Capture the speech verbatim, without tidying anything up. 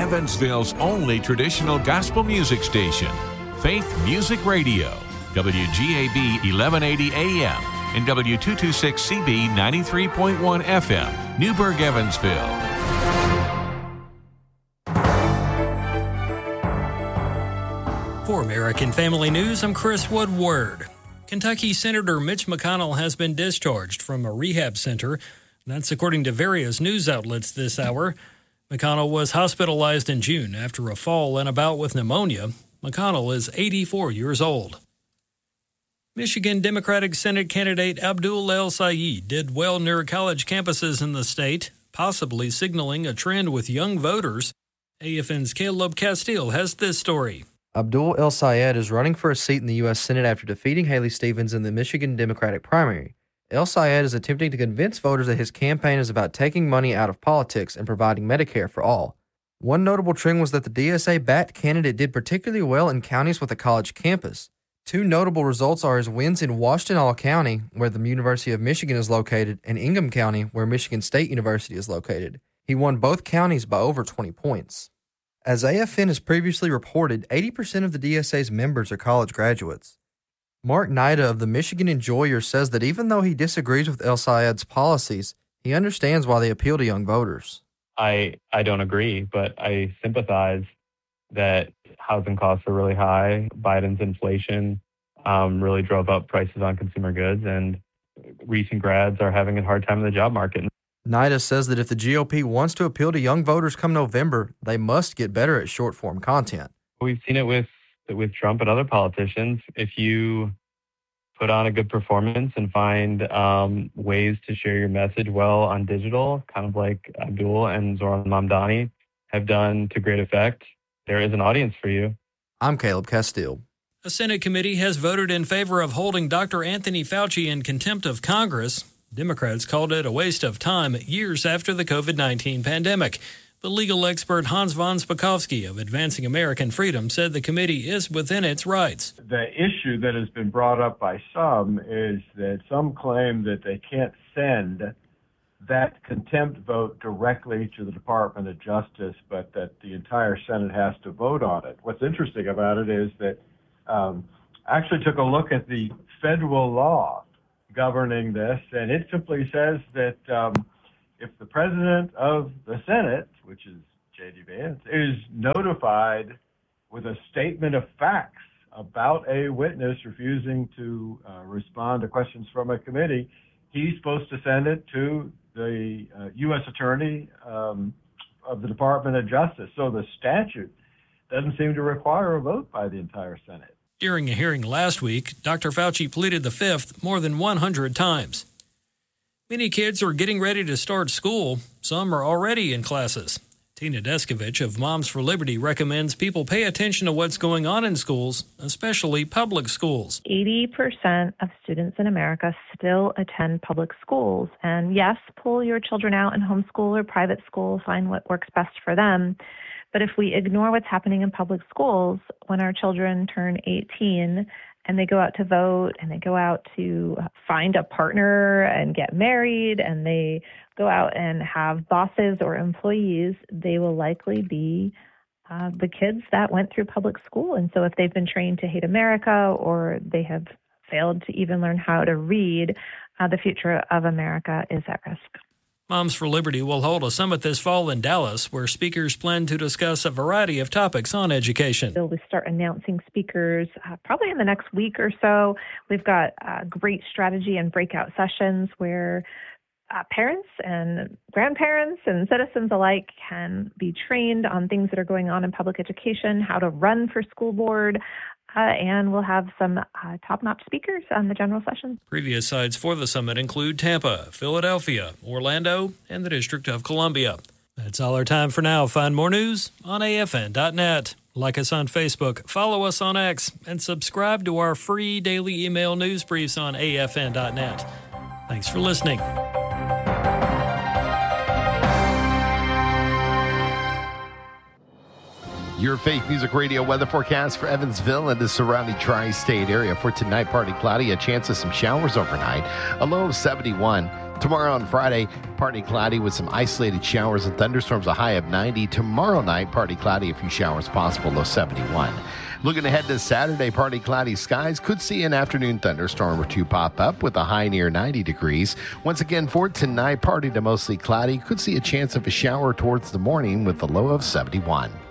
Evansville's only traditional gospel music station, Faith Music Radio, W G A B eleven eighty A M and W two twenty-six C B ninety-three point one F M, Newburgh, Evansville. For American Family News, I'm Chris Woodward. Kentucky Senator Mitch McConnell has been discharged from a rehab center. That's according to various news outlets this hour. McConnell was hospitalized in June after a fall and a bout with pneumonia. McConnell is eighty-four years old. Michigan Democratic Senate candidate Abdul El-Sayed did well near college campuses in the state, possibly signaling a trend with young voters. A F N's Caleb Castile has this story. Abdul El-Sayed is running for a seat in the U S Senate after defeating Haley Stevens in the Michigan Democratic primary. El-Sayed is attempting to convince voters that his campaign is about taking money out of politics and providing Medicare for all. One notable trend was that the D S A-backed candidate did particularly well in counties with a college campus. Two notable results are his wins in Washtenaw County, where the University of Michigan is located, and Ingham County, where Michigan State University is located. He won both counties by over twenty points. As A F N has previously reported, eighty percent of the D S A's members are college graduates. Mark Nida of the Michigan Enjoyer says that even though he disagrees with El-Sayed's policies, he understands why they appeal to young voters. I, I don't agree, but I sympathize that housing costs are really high. Biden's inflation um, really drove up prices on consumer goods, and recent grads are having a hard time in the job market. Nida says that if the G O P wants to appeal to young voters come November, they must get better at short-form content. We've seen it with with Trump and other politicians. If you put on a good performance and find um, ways to share your message well on digital, kind of like Abdul and Zoran Mamdani have done to great effect, there is an audience for you. I'm Caleb Castile. A Senate committee has voted in favor of holding Doctor Anthony Fauci in contempt of Congress. Democrats called it a waste of time years after the covid nineteen pandemic. But legal expert Hans von Spakovsky of Advancing American Freedom said the committee is within its rights. The issue that has been brought up by some is that some claim that they can't send that contempt vote directly to the Department of Justice, but that the entire Senate has to vote on it. What's interesting about it is that um, I actually took a look at the federal law governing this, and it simply says that um, if the president of the Senate, which is J D Vance, is notified with a statement of facts about a witness refusing to uh, respond to questions from a committee, he's supposed to send it to the uh, U S Attorney um, of the Department of Justice. So the statute doesn't seem to require a vote by the entire Senate. During a hearing last week, Doctor Fauci pleaded the fifth more than one hundred times. Many kids are getting ready to start school. Some are already in classes. Tina Deskovich of Moms for Liberty recommends people pay attention to what's going on in schools, especially public schools. eighty percent of students in America still attend public schools. And yes, pull your children out in homeschool or private school, find what works best for them. But if we ignore what's happening in public schools, when our children turn eighteen and they go out to vote and they go out to find a partner and get married and they go out and have bosses or employees, they will likely be uh, the kids that went through public school. And so if they've been trained to hate America or they have failed to even learn how to read, uh, the future of America is at risk. Moms for Liberty will hold a summit this fall in Dallas where speakers plan to discuss a variety of topics on education. We'll start announcing speakers uh, probably in the next week or so. We've got uh, great strategy and breakout sessions where uh, parents and grandparents and citizens alike can be trained on things that are going on in public education, how to run for school board, Uh, and we'll have some uh, top-notch speakers on the general session. Previous sites for the summit include Tampa, Philadelphia, Orlando, and the District of Columbia. That's all our time for now. Find more news on A F N dot net. Like us on Facebook, follow us on X, and subscribe to our free daily email news briefs on A F N dot net. Thanks for listening. Your Faith Music Radio weather forecast for Evansville and the surrounding tri-state area. For tonight, partly cloudy, a chance of some showers overnight. A low of seventy-one. Tomorrow on Friday, partly cloudy with some isolated showers and thunderstorms, a high of ninety. Tomorrow night, partly cloudy, a few showers possible, low seventy-one. Looking ahead to Saturday, partly cloudy skies. Could see an afternoon thunderstorm or two pop up with a high near ninety degrees. Once again, for tonight, partly to mostly cloudy. Could see a chance of a shower towards the morning with a low of seventy-one.